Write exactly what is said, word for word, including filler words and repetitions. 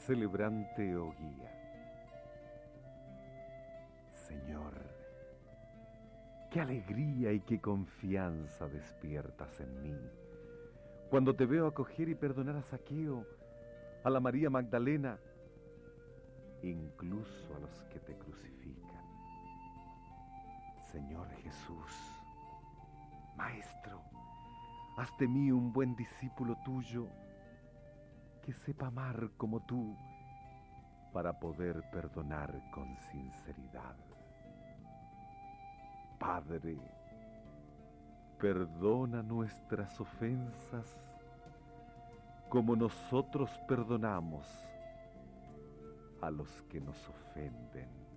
celebrante o guía. Señor, qué alegría y qué confianza despiertas en mí cuando te veo acoger y perdonar a Zaqueo, a la María Magdalena, incluso a los que te crucifican. Señor Jesús, Maestro, haz de mí un buen discípulo tuyo que sepa amar como tú para poder perdonar con sinceridad. Padre, perdona nuestras ofensas como nosotros perdonamos a los que nos ofenden.